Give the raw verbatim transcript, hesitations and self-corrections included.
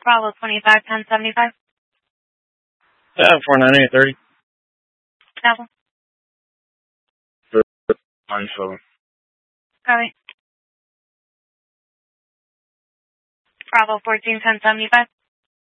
Bravo twenty-five ten seventy-five. Yeah, four nine eight thirty. Bravo. Nine seven. Copy. Bravo fourteen ten seventy-five.